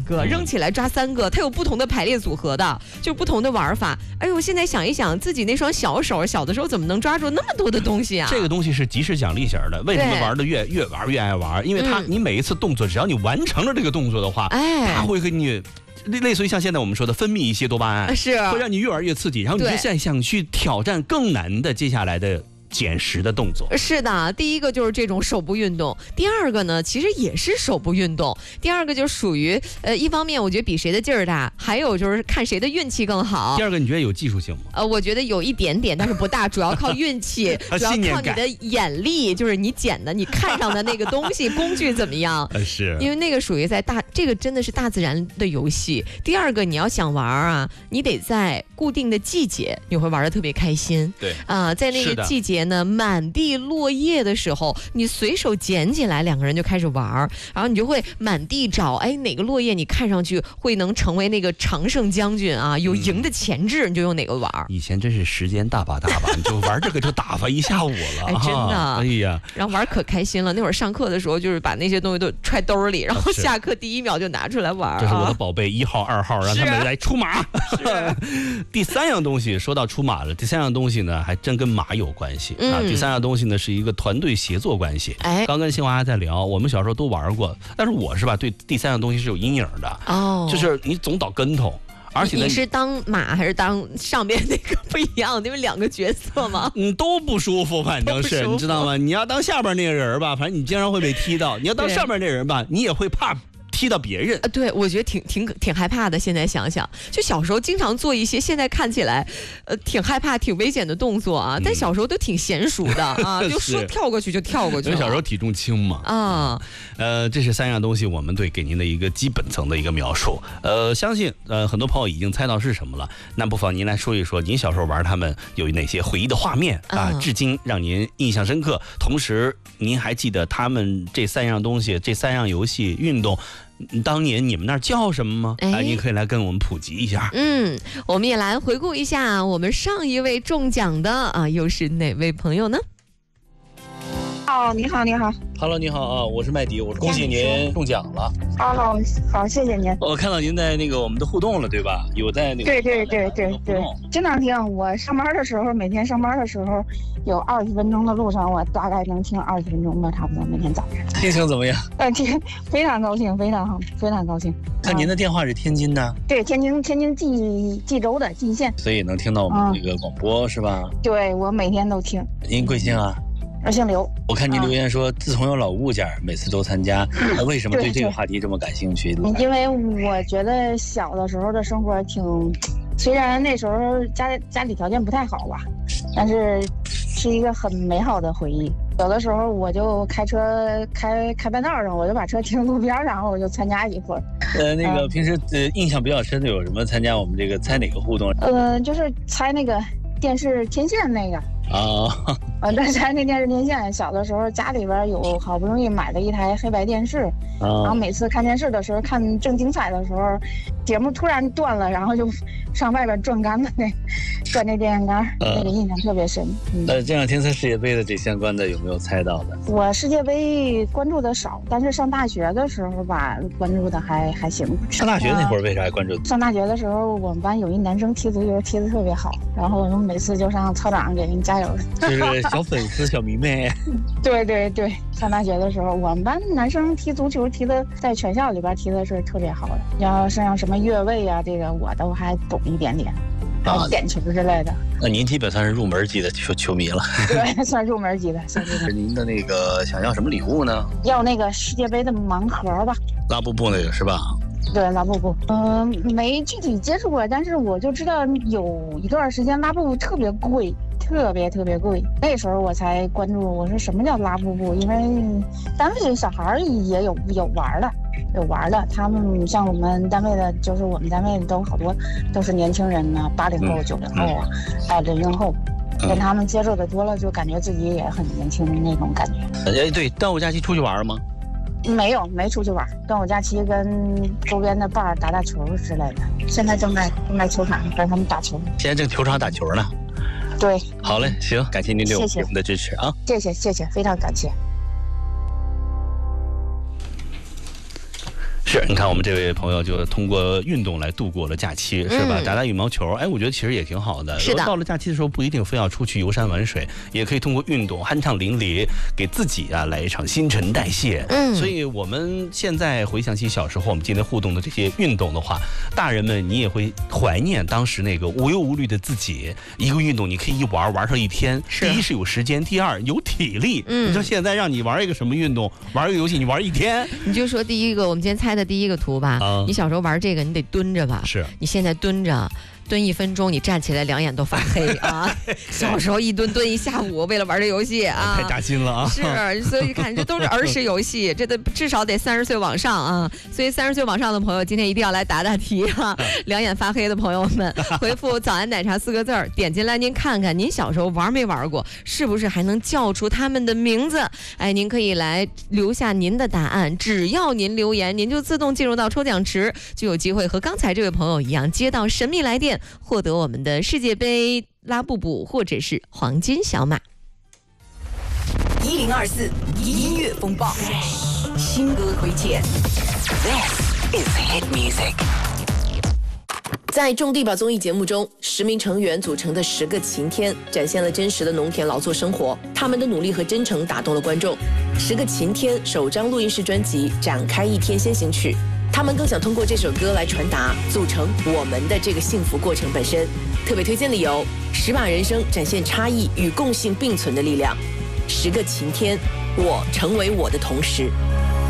个，扔起来抓3个，它有不同的排列组合的，就是不同的玩法。哎呦，现在想一想，自己那双小手，小的时候怎么能抓住那么多的东西啊？ 这个东西是及时奖励型的，为什么玩的越玩越爱玩？因为你每一次动作，只要你完成了这个动作的话，它会给你。类似于像现在我们说的分泌一些多巴胺， 是会让你越玩越刺激，然后你就现在想去挑战更难的接下来的捡拾的动作。 是的，第一个就是这种手部运动，第二个呢其实也是手部运动，第二个就属于一方面我觉得比谁的劲儿大，还有就是看谁的运气更好。 第二个你觉得有技术性吗？ 我觉得有一点点，但是不大，主要靠运气，主要靠你的眼力，就是你捡的你看上的那个东西工具怎么样。 是因为那个属于这个真的是大自然的游戏。第二个你要想玩啊，你得在固定的季节你会玩得特别开心。 对在那个季节呢满地落叶的时候，你随手捡起来，2个人就开始玩，然后你就会满地找，哪个落叶你看上去会能成为那个常胜将军啊，有赢的潜质，你就用哪个玩。 以前真是时间大把，你就玩这个就打发一下午了。 真的， 哎呀， 然后玩可开心了。那会儿上课的时候，就是把那些东西都揣兜里，然后下课第1秒就拿出来玩。 这是我的宝贝1号、2号，让他们来出马。第3样东西，说到出马了，第3样东西呢，还真跟马有关系啊。第3样东西呢，是一个团队协作关系。刚跟新华在聊，我们小时候都玩过，但是我是吧，对第3样东西是有阴影的。就是你总倒跟头。而且你是当马还是当上边那个不一样？因为2个角色嘛， 都不舒服，反正是你知道吗？你要当下边那个人吧，反正你经常会被踢到；你要当上边那人吧，你也会怕踢到别人。 对，我觉得挺害怕的。现在想想，就小时候经常做一些现在看起来挺害怕、挺危险的动作啊，但小时候都挺娴熟的啊，就说跳过去就跳过去。 因为小时候体重轻嘛。这是3样东西，我们对给您的一个基本层的一个描述。相信很多朋友已经猜到是什么了，那不妨您来说一说，您小时候玩他们有哪些回忆的画面啊？至今让您印象深刻。同时，您还记得他们这3样东西、这3样游戏运动？当年你们那儿叫什么吗？你可以来跟我们普及一下。 我们也来回顾一下我们上一位中奖的又是哪位朋友呢？ 你好，你好。 Hello， 你好啊，我是麦迪，我恭喜您中奖了。 好，谢谢您。 我看到您在那个我们的互动了，对吧？有在那个对，经常听。我上班的时候，每天上班的时候有20分钟的路上，我大概能听20分钟吧，差不多每天早上。 心情怎么样？ 非常高兴，非常好，非常高兴。 看您的电话是天津的？ 对，天津蓟州的蓟县， 所以能听到我们这个广播是吧？ 对，我每天都听。 您贵姓啊？ 我姓刘。 我看您留言说，自从有老物件，每次都参加。为什么对这个话题这么感兴趣？ 因为我觉得小的时候的生活虽然那时候家里条件不太好吧，但是是一个很美好的回忆。有的时候我就开车开半道上，我就把车停路边上，我就参加一会儿。 那个平时印象比较深的有什么？参加我们这个猜哪个互动？ 就是猜那个电视天线那个。但是那电视天线，小的时候家里边有好不容易买了一台黑白电视，然后每次看电视的时候，看正精彩的时候，节目突然断了，然后就上外边转杆子转那电线杆，那个印象特别深。 这两天世界杯的这相关的有没有猜到的？ 我世界杯关注的少，但是上大学的时候吧，关注的还行。 上大学那会儿为啥还关注？ 上大学的时候，我们班有一男生踢足球踢得特别好，然后我们每次就上操场给人加油。 就是小粉丝、小迷妹。 对，上大学的时候，我们班男生踢足球踢的，在全校里边踢的是特别好的。要是像什么越位啊，这个我都还懂一点点，还有点球之类的。 那您基本算是入门级的球迷了。 对，算入门级的。 您的那个想要什么礼物呢？ 要那个世界杯的盲盒吧。 拉布布那个是吧？ 对，拉布布。没具体接触过，但是我就知道有一段时间拉布布特别贵。特别贵，那时候我才关注。我说什么叫拉布布？因为单位小孩也有玩的，他们像我们单位的，就是我们单位都好多都是年轻人呢，80后、90后啊，还有00后，跟他们接触的多了，就感觉自己也很年轻的那种感觉。 对，端午假期出去玩吗？ 没出去玩。端午假期跟周边的伴儿打球之类的。现在正在球场跟他们打球。 现在正球场打球呢。 对， 好嘞，行，感谢您对我们的支持啊！ 谢谢，非常感谢。 是，你看我们这位朋友就通过运动来度过了假期，是吧？打打羽毛球，哎，我觉得其实也挺好的。 是的。 到了假期的时候，不一定非要出去游山玩水，也可以通过运动酣畅淋漓，给自己啊来一场新陈代谢。所以我们现在回想起小时候我们今天互动的这些运动的话，大人们你也会怀念当时那个无忧无虑的自己。一个运动你可以一玩上一天，第一是有时间，第二有体力。你说现在让你玩一个什么运动，玩一个游戏，你玩一天。 你就说第一个，我们今天猜的第一个图吧。你小时候玩这个，你得蹲着吧？ 是。 你现在蹲着。蹲1分钟，你站起来两眼都发黑啊！小时候一蹲一下午，为了玩这游戏啊， 太扎心了啊！ 是，所以看这都是儿时游戏，这得至少得30岁往上啊！所以30岁往上的朋友，今天一定要来答题啊！两眼发黑的朋友们，回复"早安奶茶"4个字，点进来您看看，您小时候玩没玩过？是不是还能叫出他们的名字？哎，您可以来留下您的答案，只要您留言，您就自动进入到抽奖池，就有机会和刚才这位朋友一样，接到神秘来电。获得我们的世界杯拉布布或者是黄金小马。 1024音乐风暴，新歌推荐。This is hit music。在种地吧综艺节目中，10名成员组成的10个晴天，展现了真实的农田劳作生活。他们的努力和真诚打动了观众。10个晴天首张录音室专辑《展开一天先行曲》。他们更想通过这首歌来传达组成我们的这个幸福过程本身。特别推荐理由：10把人生展现差异与共性并存的力量。10个晴天，我成为我的同时。